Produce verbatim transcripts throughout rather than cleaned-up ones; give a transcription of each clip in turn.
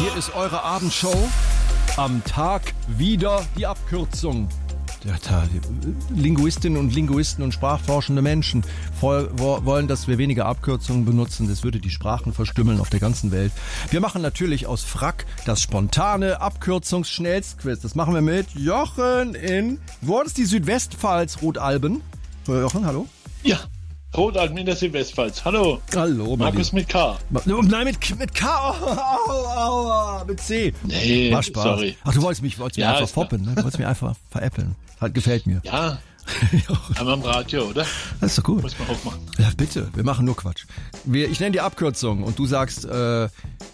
Hier ist eure Abendshow. Am Tag wieder die Abkürzung. Ja, da, Linguistinnen und Linguisten und sprachforschende Menschen voll, wo, wollen, dass wir weniger Abkürzungen benutzen. Das würde die Sprachen verstümmeln auf der ganzen Welt. Wir machen natürlich aus Frack das spontane Abkürzungsschnellstquiz. Das machen wir mit Jochen in... Wo ist die Südwestpfalz, Rotalben? So, Jochen, hallo? Ja, Rotalben in der Südwestpfalz. Hallo. Hallo, Markus mit K. Nein, mit, mit K. Au, au, au, mit C. Nee, war Spaß. Sorry. Ach, du wolltest mich, wolltest ja, mich einfach foppen, ne? Du wolltest mich einfach veräppeln. Hat, gefällt mir. Ja. Haben wir am Radio, oder? Das ist doch gut. Muss man aufmachen. Ja, bitte. Wir machen nur Quatsch. Wir, ich nenne die Abkürzung und du sagst, äh, äh,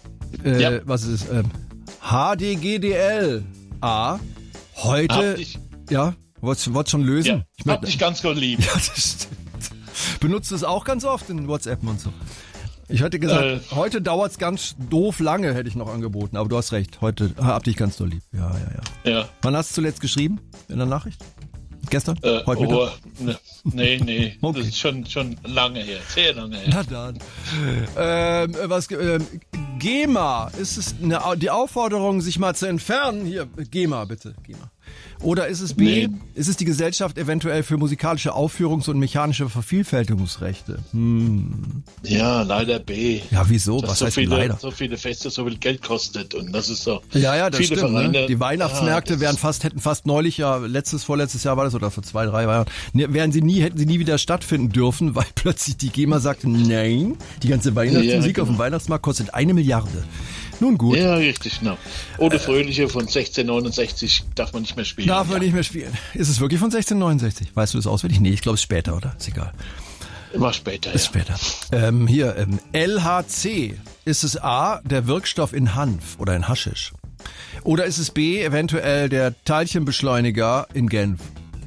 Ja. was ist es? Ähm, H D G D L A. Heute, Hab dich, ja, wolltest du schon lösen? ja, Ich mein, hab dich ganz gut lieb. ja, das stimmt. Benutzt du es auch ganz oft in WhatsApp und so? Ich hätte gesagt, Äh. heute dauert's ganz doof lange, hätte ich noch angeboten. Aber du hast recht, heute hab dich ganz doll lieb. Ja, ja, ja. Ja. Wann hast du zuletzt geschrieben in der Nachricht? Gestern? Äh, Heute oh, Mittag? ne, nee, nee, Okay. das ist schon, schon lange her, sehr lange her. Na dann. Ähm, was, ähm, GEMA, ist es eine, die Aufforderung, sich mal zu entfernen? Hier, GEMA, bitte, GEMA. Oder ist es B, Nee. ist es die Gesellschaft eventuell für musikalische Aufführungs- und mechanische Vervielfältigungsrechte? Hm. Ja, leider B. Ja, wieso? Dass Was so heißt denn viele, leider? so viele Feste so viel Geld kostet und das ist so. Ja, ja, das viele stimmt. Vereine, Ne? Die Weihnachtsmärkte ja, das- wären fast, hätten fast neulich, ja, letztes, vorletztes Jahr war das, oder vor zwei, drei Jahren, ne, wären sie nie, hätten sie nie wieder stattfinden dürfen, weil plötzlich die GEMA sagte, nein, die ganze Weihnachtsmusik Ja, auf dem genau. Weihnachtsmarkt kostet eine Milliarde. Nun gut. Ja, richtig, genau. Oder Fröhliche von sechzehnhundertneunundsechzig darf man nicht mehr spielen. Darf man ja. nicht mehr spielen. Ist es wirklich von sechzehnhundertneunundsechzig? Weißt du das auswendig? Nee, ich glaube, es ist später, oder? Ist egal. War später, Ist ja. später. Ähm, hier, ähm, L H C. Ist es A, der Wirkstoff in Hanf oder in Haschisch? Oder ist es B, eventuell der Teilchenbeschleuniger in Genf?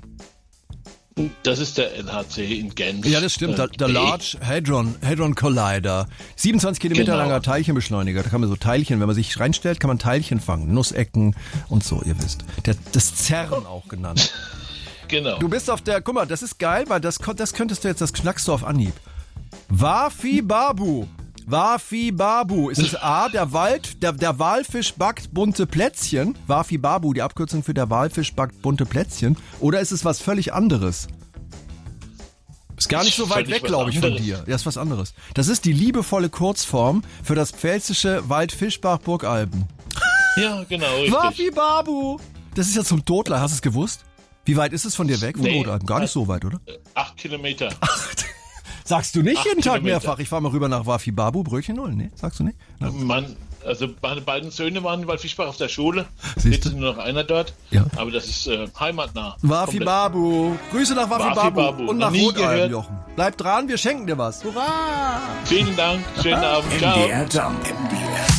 Das ist der L H C in Genf. Ja, das stimmt. Der, der Äh, Large Hadron, Hadron Collider. siebenundzwanzig Kilometer Genau. langer Teilchenbeschleuniger. Da kann man so Teilchen, wenn man sich reinstellt, kann man Teilchen fangen. Nussecken und so, ihr wisst. Der, das CERN auch genannt. Genau. Du bist auf der, guck mal, das ist geil, weil das, das könntest du jetzt, das knackst du auf Anhieb. Wafi Babu. Wafi Babu. Ist es A, der Wald, der, der Walfisch backt bunte Plätzchen? Wafi Babu, die Abkürzung für der Walfisch backt bunte Plätzchen? Oder ist es was völlig anderes? Ist gar nicht so weit Völlig weg, was glaube ich, von anderes. dir. Ja, ist was anderes. Das ist die liebevolle Kurzform für das pfälzische Waldfischbach-Burgalben. Ja, genau, richtig. Wafi Babu. Das ist ja zum Totler, hast du es gewusst? Wie weit ist es von dir weg, von Nee. Rotalben? Gar nicht so weit, oder? Acht Kilometer. Sagst du nicht Acht jeden Tag Kilometer. mehrfach, ich fahre mal rüber nach Wafi Babu, Brötchen holen? Nee, sagst du nicht? Na. Mann, also meine beiden Söhne waren bei Fischbach auf der Schule. Siehst du? Jetzt ist nur noch einer dort. Ja. Aber das ist äh, heimatnah. Wafi Komplett. Babu. Grüße nach Wafi, Wafi Babu. Babu. Und Noch nach nie Rotalben, gehört. Jochen. Bleib dran, wir schenken dir was. Hurra! Vielen Dank. Schönen Abend. Ciao. M D R Jump. M D R